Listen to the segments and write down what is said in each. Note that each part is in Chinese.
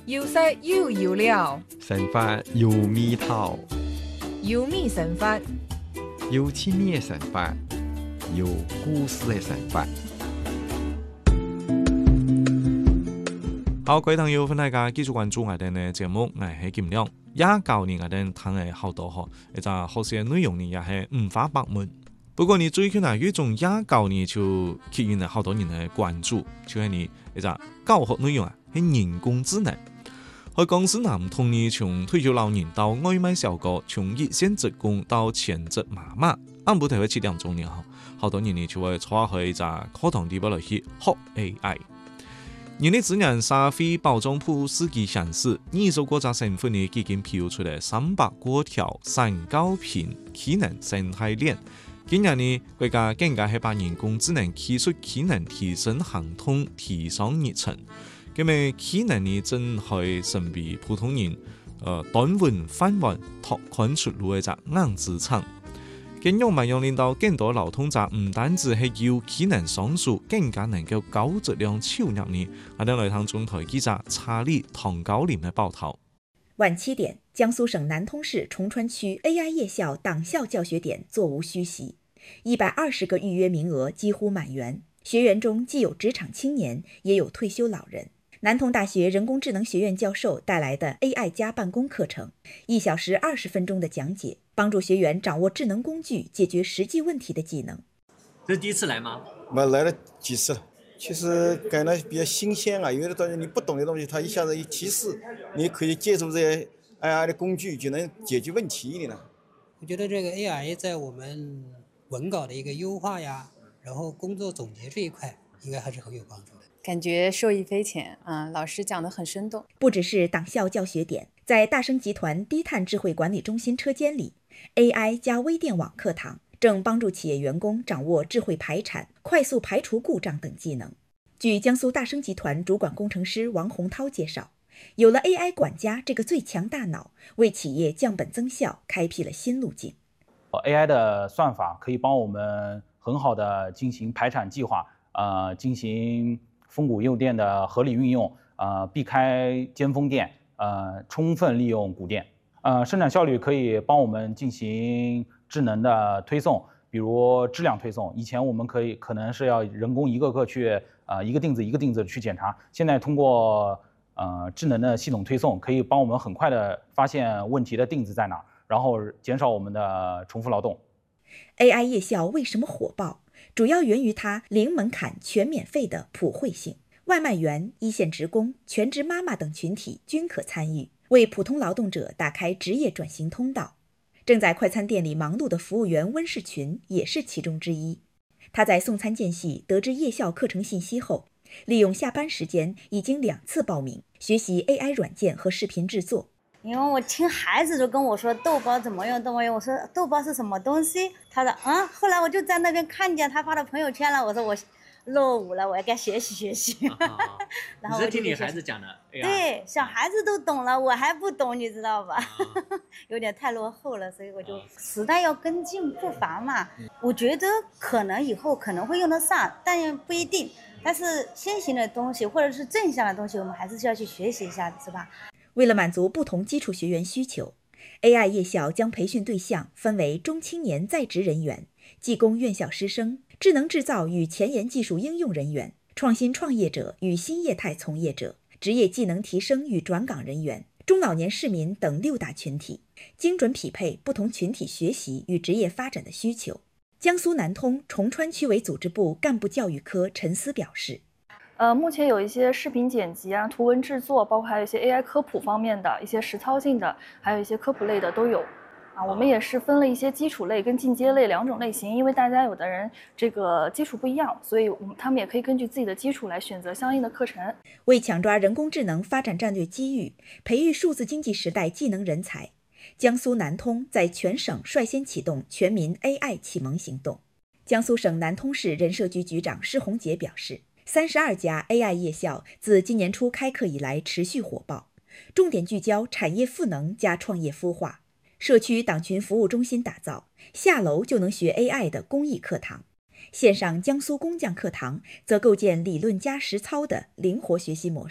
有色有油了， 神法有味道， 有米神法， 有趣味的神法，有故事的神法。好，各位朋友，歡迎大家繼續關注我哋嘅節目，我係金亮。也教你我哋談嘅好多嗬，一隻好些內容呢，也係五花八門。不過你最近呢，有一種也教你就吸引了好多人嘅關注，就係你一隻教學內容啊，係人工智能。喺公司唔同你從退休老人到外賣小哥，從一線職工到全職媽媽，按部頭7點鐘呢，好多人呢就會坐喺一隻課堂地方嚟去學 AI。人力資源社會保障部司機顯示，20個國家省份呢已經標出嚟300多條產教片技能生態鏈。今年呢，國家更加係把人工智能技術技能提升行通，提上日程。咁嘅技能呢，真係成為普通人短穩飯碗拓寬出路嘅一隻硬資產。更用埋用令到更多勞動者唔單止係要技能上手，更加能夠高質量超入呢。我哋來聽中台記者查理唐高林嘅報道。 晚7點，江蘇省南通市崇川區 AI 夜校黨校教學點座無虛席，120個預約名額幾乎滿員。學員中既有職場青年，也有退休老人。南通大學人工智能學院教授帶來的 AI 加辦公課程，1小時20分鐘的講解，幫助學員掌握智能工具解決實際問題的技能。 這是第一次來嗎？ 我來了幾次了，其實感覺比較新鮮啊，有的東西你不懂的東西，它一下子一提示，你可以借助這些 AI 的工具就能解決問題的呢。 我覺得這個 AI 在我們文稿的一個優化呀，然後工作總結這一塊，應該還是很有幫助的。 感覺受益匪淺啊，老師講得很生動。 不只是黨校教學點，在大升集團低碳智慧管理中心車間裡 ，AI 加微電網課堂正幫助企業員工掌握智慧排產、快速排除故障等技能。據江蘇大升集團主管工程師王洪濤介紹，有了 AI 管家這個最強大腦，為企業降本增效開闢了新路徑。 AI 的算法可以幫我們很好的進行排產計劃，進行峰谷用電的合理運用，避開尖峰電，充分利用谷電，生產效率可以幫我們進行智能的推送，比如質量推送。以前我們可能是要人工一個個去，一個釘子一個釘子去檢查，現在通過智能的系統推送，可以幫我們很快的發現問題的釘子在哪，然後減少我們的重複勞動。 AI 夜校為什麼火爆？主要源於它零門檻、全免費的普惠性，外賣員、一線職工、全職媽媽等群體均可參與，為普通勞動者打開職業轉型通道。正在快餐店裡忙碌的服務員溫世群也是其中之一。他在送餐間隙得知夜校課程信息後，利用下班時間已經2次報名，學習 AI 軟件和視頻製作。 因為我聽孩子都跟我說豆包怎麼用，我說豆包是什麼東西？他說後來我就在那邊看見他發的朋友圈了，我說我落伍了，我要該學習學習。然後你是聽你孩子講的？ 對，小孩子都懂了，我還不懂，你知道吧？有點太落後了，所以我就時代要跟進步伐嘛。我覺得可能以後可能會用得上，但不一定。但是先行的東西或者是正向的東西，我們還是需要去學習一下，是吧？ 為了滿足不同基礎學員需求， AI 夜校將培訓對象分為中青年在職人員、技工院校師生、智能製造與前沿技術應用人員、創新創業者與新業態從業者、職業技能提升與轉崗人員、中老年市民等6大群體，精準匹配不同群體學習與職業發展的需求。江蘇南通崇川區委組織部幹部教育科陳思表示， 目前有一些視頻剪輯啊、圖文製作，包括還有一些 AI 科普方面的一些實操性的，還有一些科普類的都有。我們也是分了一些基礎類跟進階類2種類型，因為大家有的人這個基礎不一樣，所以他們也可以根據自己的基礎來選擇相應的課程。 為搶抓人工智能發展戰略機遇，培育數字經濟時代技能人才，江蘇南通在全省率先啟動全民 AI 啟蒙行動。江蘇省南通市人社局局長施洪杰表示，32家 AI 夜校自今年初開課以來持續火爆，重點聚焦產業賦能加創業孵化。社區黨群服務中心打造，下樓就能學 AI 的公益課堂。線上江蘇工匠課堂則構建理論加實操的靈活學習模式。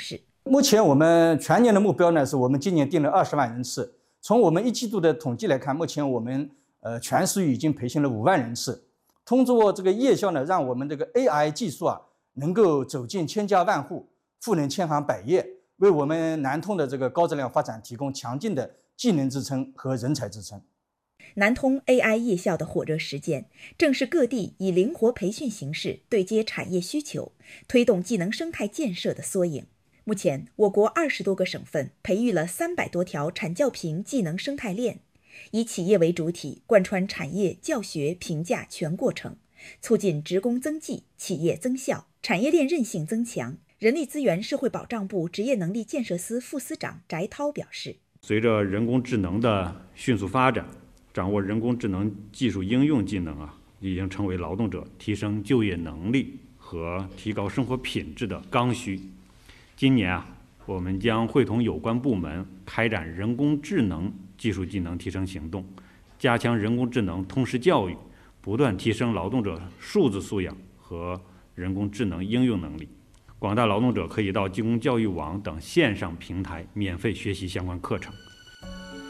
目前我们全年的目标呢，是我们今年定了20万人次。从我们1季度的统计来看，目前我们全市域已经培训了5万人次。通过这个夜校呢，让我们这个 AI 技术能够走进千家万户，赋能千行百业，为我们南通的这个高质量发展提供强劲的技能支撑和人才支撑。 南通 AI 夜校的火热实践，正是各地以灵活培训形式对接产业需求，推动技能生态建设的缩影。目前，我国20多个省份培育了300多条产教评技能生态链，以企业为主体，贯穿产业、教学、评价全过程，促进职工增技、企业增效、产业链韧性增强。人力资源社会保障部职业能力建设司副司长翟涛表示， 随着人工智能的迅速发展，掌握人工智能技术应用技能已经成为劳动者提升就业能力和提高生活品质的刚需。今年我们将会同有关部门开展人工智能技术技能提升行动，加强人工智能通识教育，不断提升劳动者数字素养和人工智能应用能力。广大劳动者可以到技工教育网等线上平台免费学习相关课程。